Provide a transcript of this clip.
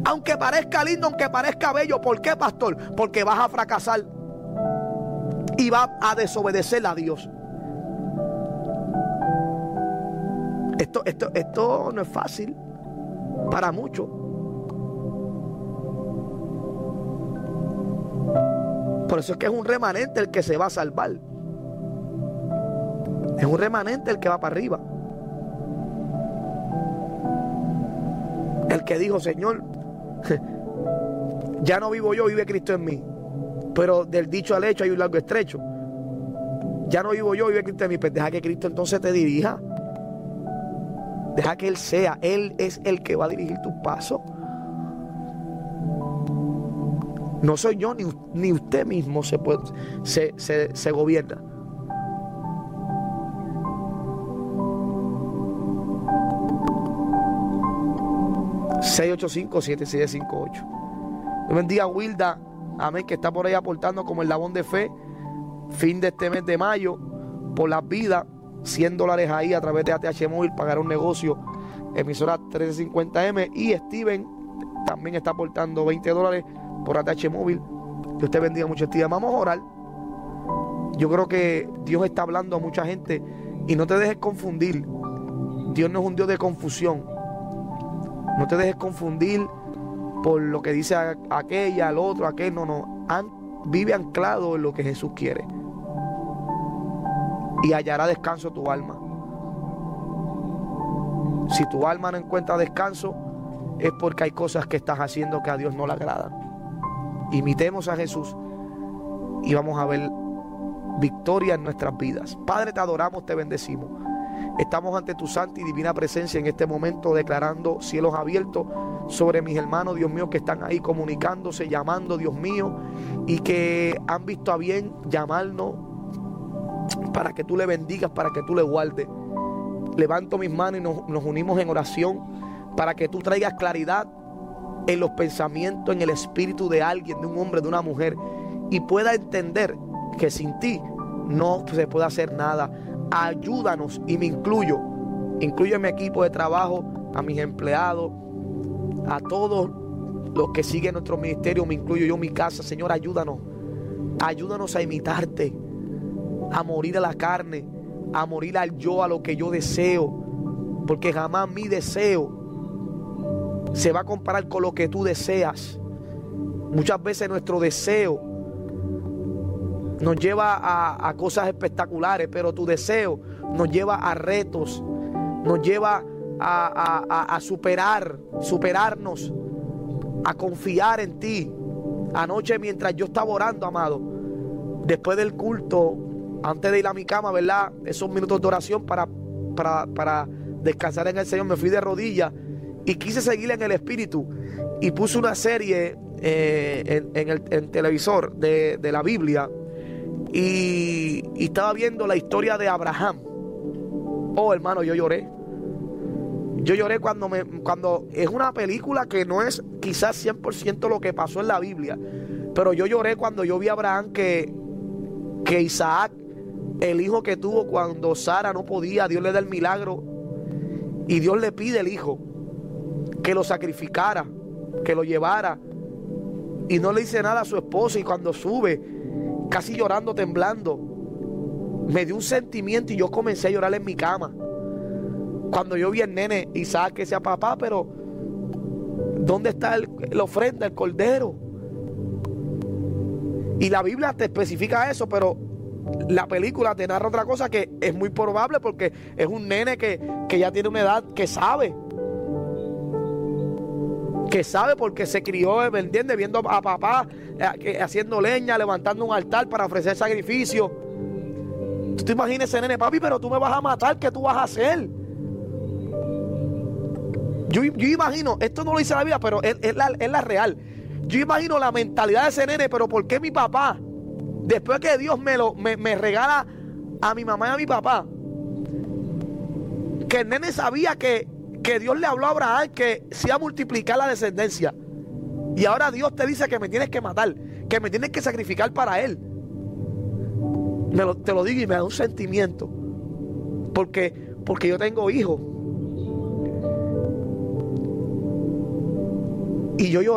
Aunque parezca lindo, aunque parezca bello. ¿Por qué, pastor? Porque vas a fracasar y vas a desobedecer a Dios. Esto no es fácil para muchos. Por eso es que es un remanente el que se va a salvar. Es un remanente el que va para arriba. El que dijo: Señor, ya no vivo yo, vive Cristo en mí. Pero del dicho al hecho hay un largo estrecho. Ya no vivo yo, vive Cristo en mí. Pues deja que Cristo entonces te dirija. Deja que Él sea. Él es el que va a dirigir tus pasos. No soy yo ni usted mismo se gobierna. ...685-7758... Dios bendiga a Wilda, amén, que está por ahí aportando como el labón de fe. Fin de este mes de mayo, por las vidas, $100 ahí a través de ATH Móvil, pagar un negocio, emisora 1350M. Y Steven también está aportando $20 por ATH Móvil. Que usted bendiga mucho, Steven. Vamos a orar. Yo creo que Dios está hablando a mucha gente y no te dejes confundir. Dios no es un Dios de confusión. No te dejes confundir por lo que dice aquella, al otro, aquel. No. Vive anclado en lo que Jesús quiere. Y hallará descanso tu alma. Si tu alma no encuentra descanso, es porque hay cosas que estás haciendo que a Dios no le agradan. Imitemos a Jesús y vamos a ver victoria en nuestras vidas. Padre, te adoramos, te bendecimos. Estamos ante tu santa y divina presencia en este momento, declarando cielos abiertos sobre mis hermanos, Dios mío, que están ahí comunicándose, llamando, Dios mío, y que han visto a bien llamarnos para que tú le bendigas, para que tú le guardes. Levanto mis manos y nos unimos en oración para que tú traigas claridad en los pensamientos, en el espíritu de alguien, de un hombre, de una mujer, y pueda entender que sin ti no se puede hacer nada. Ayúdanos, y me incluyo en mi equipo de trabajo, a mis empleados, a todos los que siguen nuestro ministerio, me incluyo yo en mi casa. Señor, ayúdanos a imitarte, a morir a la carne, a morir al yo, a lo que yo deseo, porque jamás mi deseo se va a comparar con lo que tú deseas. Muchas veces nuestro deseo nos lleva a cosas espectaculares, pero tu deseo nos lleva a retos, nos lleva a superarnos, a confiar en ti. Anoche, mientras yo estaba orando, amado, después del culto, antes de ir a mi cama, ¿verdad? Esos minutos de oración para descansar en el Señor, me fui de rodillas y quise seguir en el Espíritu y puse una serie en el televisor de la Biblia. Y estaba viendo la historia de Abraham. Oh, hermano, yo lloré. Yo lloré cuando es una película que no es quizás 100% lo que pasó en la Biblia, pero yo lloré cuando yo vi a Abraham que Isaac, el hijo que tuvo cuando Sara no podía, Dios le da el milagro y Dios le pide el hijo, que lo sacrificara, que lo llevara, y no le dice nada a su esposa. Y cuando sube, casi llorando, temblando, me dio un sentimiento y yo comencé a llorar en mi cama. Cuando yo vi al nene Isaac, que decía: papá, pero ¿dónde está la ofrenda, el cordero? Y la Biblia te especifica eso, pero la película te narra otra cosa que es muy probable, porque es un nene que ya tiene una edad, que sabe porque se crió, ¿me entiendes? Viendo a papá haciendo leña, levantando un altar para ofrecer sacrificio. ¿Tú te imaginas ese nene? Papi, pero tú me vas a matar, ¿qué tú vas a hacer? Yo imagino, esto no lo dice la Biblia, pero es la real. Yo imagino la mentalidad de ese nene. Pero ¿por qué mi papá, después que Dios me regala a mi mamá y a mi papá, que el nene sabía que Dios le habló a Abraham que se iba a multiplicar la descendencia, y ahora Dios te dice que me tienes que matar, que me tienes que sacrificar para Él? Te lo digo y me da un sentimiento, porque yo tengo hijos. Y yo